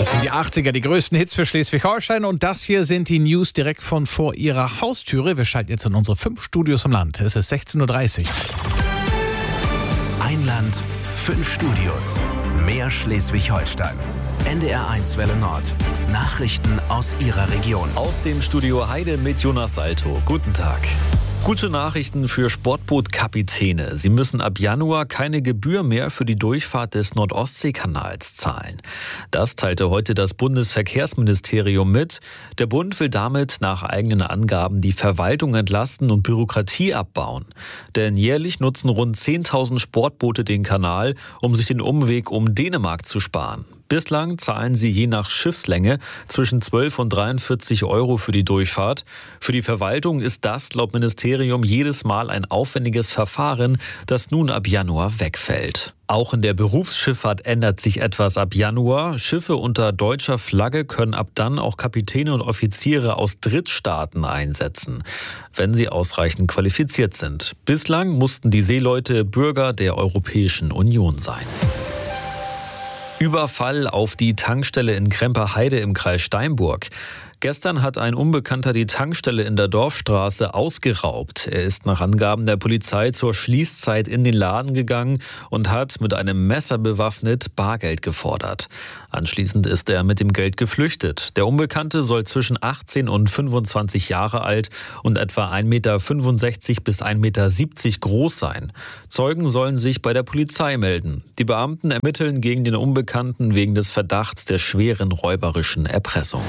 Das sind die 80er, die größten Hits für Schleswig-Holstein. Und das hier sind die News direkt von vor Ihrer Haustüre. Wir schalten jetzt in unsere 5 Studios im Land. Es ist 16.30 Uhr. Ein Land, 5 Studios. Mehr Schleswig-Holstein. NDR1 Welle Nord. Nachrichten aus Ihrer Region. Aus dem Studio Heide mit Jonas Salto. Guten Tag. Gute Nachrichten für Sportbootkapitäne. Sie müssen ab Januar keine Gebühr mehr für die Durchfahrt des Nordostseekanals zahlen. Das teilte heute das Bundesverkehrsministerium mit. Der Bund will damit nach eigenen Angaben die Verwaltung entlasten und Bürokratie abbauen. Denn jährlich nutzen rund 10.000 Sportboote den Kanal, um sich den Umweg um Dänemark zu sparen. Bislang zahlen sie je nach Schiffslänge zwischen 12 und 43 Euro für die Durchfahrt. Für die Verwaltung ist das laut Ministerium jedes Mal ein aufwendiges Verfahren, das nun ab Januar wegfällt. Auch in der Berufsschifffahrt ändert sich etwas ab Januar. Schiffe unter deutscher Flagge können ab dann auch Kapitäne und Offiziere aus Drittstaaten einsetzen, wenn sie ausreichend qualifiziert sind. Bislang mussten die Seeleute Bürger der Europäischen Union sein. Überfall auf die Tankstelle in Kremper-Heide im Kreis Steinburg. Gestern hat ein Unbekannter die Tankstelle in der Dorfstraße ausgeraubt. Er ist nach Angaben der Polizei zur Schließzeit in den Laden gegangen und hat mit einem Messer bewaffnet Bargeld gefordert. Anschließend ist er mit dem Geld geflüchtet. Der Unbekannte soll zwischen 18 und 25 Jahre alt und etwa 1,65 Meter bis 1,70 Meter groß sein. Zeugen sollen sich bei der Polizei melden. Die Beamten ermitteln gegen den Unbekannten wegen des Verdachts der schweren räuberischen Erpressung.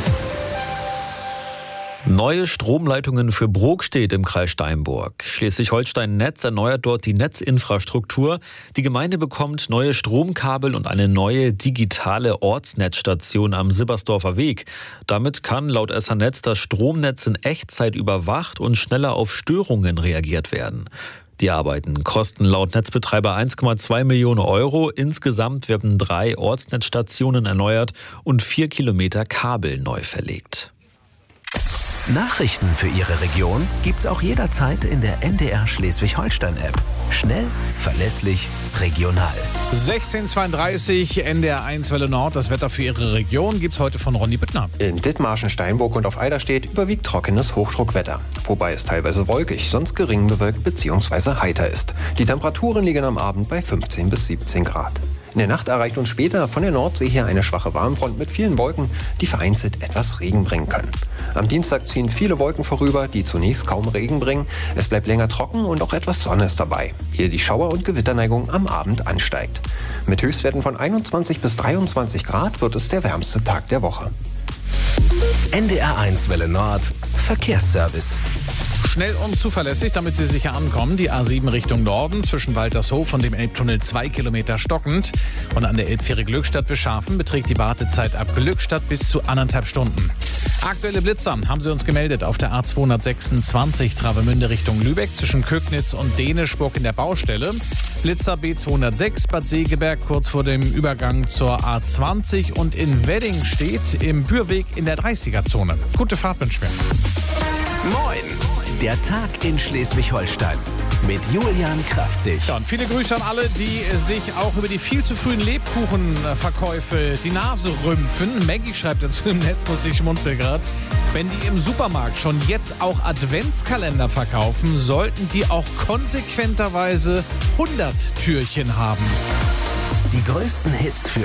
Neue Stromleitungen für Brokstedt im Kreis Steinburg. Schleswig-Holstein Netz erneuert dort die Netzinfrastruktur. Die Gemeinde bekommt neue Stromkabel und eine neue digitale Ortsnetzstation am Sibbersdorfer Weg. Damit kann laut SH-Netz das Stromnetz in Echtzeit überwacht und schneller auf Störungen reagiert werden. Die Arbeiten kosten laut Netzbetreiber 1,2 Millionen Euro. Insgesamt werden 3 Ortsnetzstationen erneuert und 4 Kilometer Kabel neu verlegt. Nachrichten für Ihre Region gibt's auch jederzeit in der NDR Schleswig-Holstein-App. Schnell, verlässlich, regional. 16.32 Uhr, NDR1 Welle Nord. Das Wetter für Ihre Region gibt's heute von Ronny Büttner. In Dithmarschen, Steinburg und auf Eiderstedt überwiegt trockenes Hochdruckwetter. Wobei es teilweise wolkig, sonst gering bewölkt bzw. heiter ist. Die Temperaturen liegen am Abend bei 15 bis 17 Grad. In der Nacht erreicht uns später von der Nordsee her eine schwache Warmfront mit vielen Wolken, die vereinzelt etwas Regen bringen können. Am Dienstag ziehen viele Wolken vorüber, die zunächst kaum Regen bringen. Es bleibt länger trocken und auch etwas Sonne ist dabei, ehe die Schauer- und Gewitterneigung am Abend ansteigt. Mit Höchstwerten von 21 bis 23 Grad wird es der wärmste Tag der Woche. NDR1 Welle Nord, Verkehrsservice. Schnell und zuverlässig, damit Sie sicher ankommen. Die A7 Richtung Norden zwischen Waltershof und dem Elbtunnel 2 Kilometer stockend. Und an der Elbfähre Glückstadt-Wischhafen beträgt die Wartezeit ab Glückstadt bis zu 1,5 Stunden. Aktuelle Blitzer haben Sie uns gemeldet auf der A226 Travemünde Richtung Lübeck zwischen Kögnitz und Dänischburg in der Baustelle. Blitzer B206 Bad Segeberg kurz vor dem Übergang zur A20 und in Wedding steht im Bürweg in der 30er-Zone. Gute Fahrt wünschen wir. Moin! Der Tag in Schleswig-Holstein mit Julian Kraftzig. Ja, und viele Grüße an alle, die sich auch über die viel zu frühen Lebkuchenverkäufe die Nase rümpfen. Maggie schreibt dazu im Netz, muss ich schmunzeln gerade. Wenn die im Supermarkt schon jetzt auch Adventskalender verkaufen, sollten die auch konsequenterweise 100 Türchen haben. Die größten Hits für